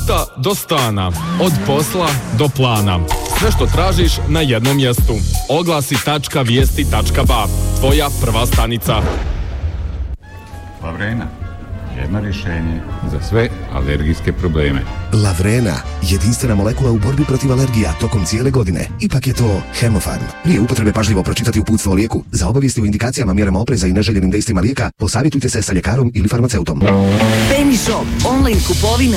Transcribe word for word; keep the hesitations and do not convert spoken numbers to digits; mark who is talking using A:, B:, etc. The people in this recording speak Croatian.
A: auta do stana, od posla do plana. Sve što tražiš na jednom mjestu. Oglasi tačka vijesti tačka ba. Tvoja prva stanica.
B: Lavrena, jedno rješenje
C: za sve alergijske probleme.
D: Lavrena, jedinstvena molekula u borbi protiv alergija tokom cijele godine. Ipak je to Hemofarm. Prije upotrebe pažljivo pročitati uputstvo o lijeku. Za obavijesti o indikacijama, mjerama opreza i neželjenim dejstvima lijeka, posavjetujte se sa ljekarom ili farmaceutom.
E: Penny Shop, online kupovina